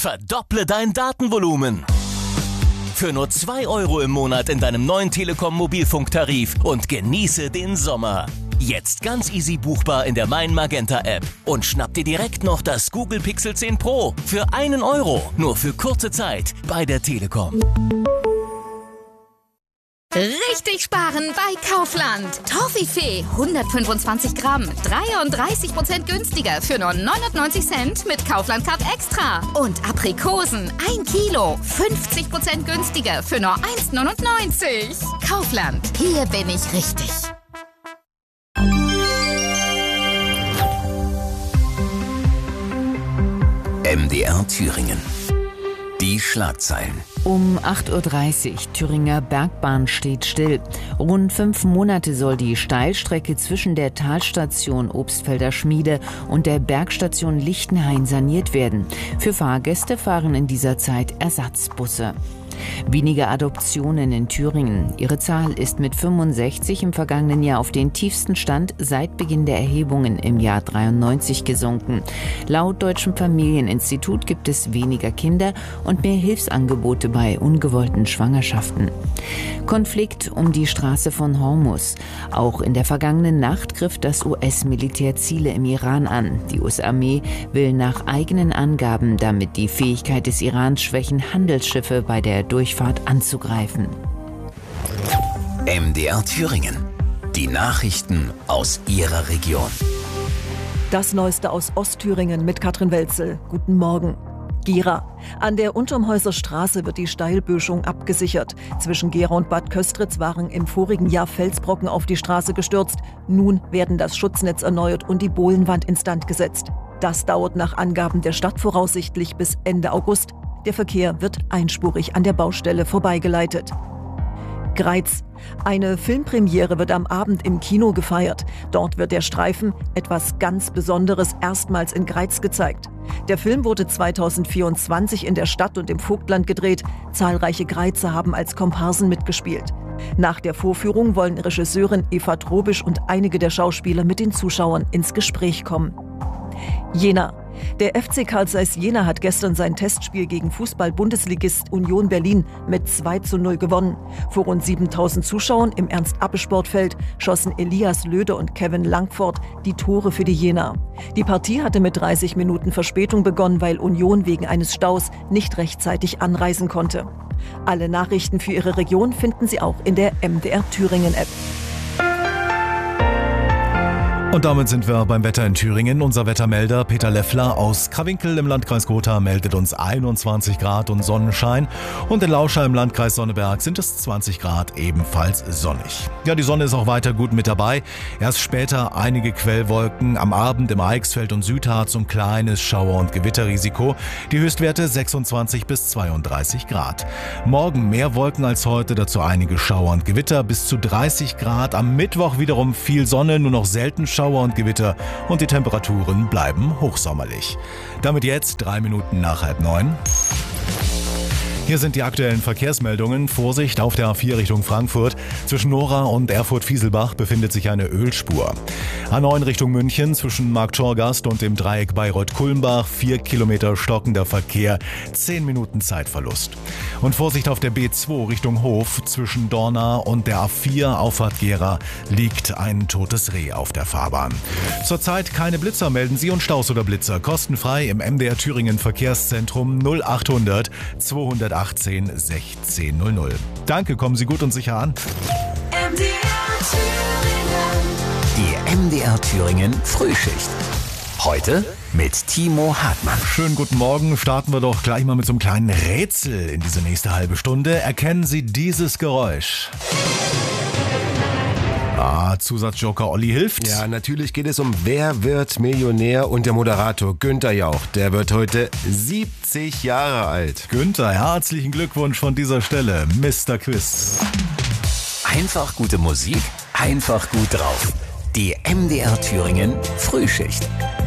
Verdopple dein Datenvolumen. Für nur 2 € im Monat in deinem neuen Telekom Mobilfunktarif und genieße den Sommer. Jetzt ganz easy buchbar in der Mein Magenta App und schnapp dir direkt noch das Google Pixel 10 Pro für 1 €, nur für kurze Zeit bei der Telekom. Richtig sparen bei Kaufland. Toffifee 125 Gramm, 33% günstiger für nur 99 Cent mit Kaufland Card Extra. Und Aprikosen 1 Kilo, 50% günstiger für nur 1,99. Kaufland, hier bin ich richtig. MDR Thüringen. Die Schlagzeilen. Um 8:30 Uhr, Thüringer Bergbahn steht still. Rund 5 Monate soll die Steilstrecke zwischen der Talstation Obstfelder Schmiede und der Bergstation Lichtenhain saniert werden. Für Fahrgäste fahren in dieser Zeit Ersatzbusse. Weniger Adoptionen in Thüringen. Ihre Zahl ist mit 65 im vergangenen Jahr auf den tiefsten Stand seit Beginn der Erhebungen im Jahr 93 gesunken. Laut Deutschem Familieninstitut gibt es weniger Kinder und mehr Hilfsangebote bei ungewollten Schwangerschaften. Konflikt um die Straße von Hormuz. Auch in der vergangenen Nacht griff das US-Militär Ziele im Iran an. Die US-Armee will nach eigenen Angaben damit die Fähigkeit des Irans schwächen, Handelsschiffe bei der Durchfahrt anzugreifen. MDR Thüringen. Die Nachrichten aus Ihrer Region. Das Neueste aus Ostthüringen mit Katrin Welzel. Guten Morgen. Gera. An der Untermhäuser Straße wird die Steilböschung abgesichert. Zwischen Gera und Bad Köstritz waren im vorigen Jahr Felsbrocken auf die Straße gestürzt. Nun werden das Schutznetz erneuert und die Bohlenwand instand gesetzt. Das dauert nach Angaben der Stadt voraussichtlich bis Ende August. Der Verkehr wird einspurig an der Baustelle vorbeigeleitet. Greiz. Eine Filmpremiere wird am Abend im Kino gefeiert. Dort wird der Streifen Etwas ganz Besonderes erstmals in Greiz gezeigt. Der Film wurde 2024 in der Stadt und im Vogtland gedreht. Zahlreiche Greizer haben als Komparsen mitgespielt. Nach der Vorführung wollen Regisseurin Eva Trobisch und einige der Schauspieler mit den Zuschauern ins Gespräch kommen. Jena. Der FC Carl Zeiss Jena hat gestern sein Testspiel gegen Fußball-Bundesligist Union Berlin mit 2:0 gewonnen. Vor rund 7.000 Zuschauern im Ernst-Abbe-Sportfeld schossen Elias Löde und Kevin Langford die Tore für die Jena. Die Partie hatte mit 30 Minuten Verspätung begonnen, weil Union wegen eines Staus nicht rechtzeitig anreisen konnte. Alle Nachrichten für Ihre Region finden Sie auch in der MDR Thüringen App. Und damit sind wir beim Wetter in Thüringen. Unser Wettermelder Peter Leffler aus Krawinkel im Landkreis Gotha meldet uns 21 Grad und Sonnenschein. Und in Lauscha im Landkreis Sonneberg sind es 20 Grad, ebenfalls sonnig. Ja, die Sonne ist auch weiter gut mit dabei. Erst später einige Quellwolken, am Abend im Eichsfeld und Südharz und kleines Schauer- und Gewitterrisiko. Die Höchstwerte 26 bis 32 Grad. Morgen mehr Wolken als heute, dazu einige Schauer und Gewitter bis zu 30 Grad. Am Mittwoch wiederum viel Sonne, nur noch selten Schauer und Gewitter und die Temperaturen bleiben hochsommerlich. Damit jetzt 3 Minuten nach 8:30. Hier sind die aktuellen Verkehrsmeldungen. Vorsicht auf der A4 Richtung Frankfurt. Zwischen Nora und Erfurt-Fieselbach befindet sich eine Ölspur. A9 Richtung München zwischen Marktschorgast und dem Dreieck Bayreuth-Kulmbach. 4 Kilometer stockender Verkehr, 10 Minuten Zeitverlust. Und Vorsicht auf der B2 Richtung Hof. Zwischen Dorna und der A4 Auffahrt Gera liegt ein totes Reh auf der Fahrbahn. Zurzeit keine Blitzer, melden Sie, und Staus oder Blitzer kostenfrei im MDR Thüringen Verkehrszentrum 0800 218 1600. Danke, kommen Sie gut und sicher an. Die MDR Thüringen Frühschicht. Heute mit Timo Hartmann. Schönen guten Morgen. Starten wir doch gleich mal mit so einem kleinen Rätsel in diese nächste halbe Stunde. Erkennen Sie dieses Geräusch? Zusatzjoker Olli hilft. Ja, natürlich geht es um Wer wird Millionär, und der Moderator Günther Jauch, der wird heute 70 Jahre alt. Günther, herzlichen Glückwunsch von dieser Stelle, Mr. Quiz. Einfach gute Musik, einfach gut drauf. Die MDR Thüringen Frühschicht.